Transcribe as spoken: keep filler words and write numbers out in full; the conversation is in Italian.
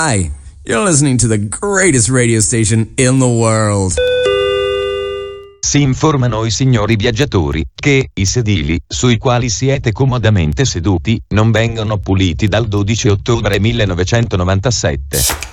Hi, you're listening to the greatest radio station in the world. Si informano i signori viaggiatori che i sedili sui quali siete comodamente seduti non vengono puliti dal dodici ottobre millenovecentonovantasette.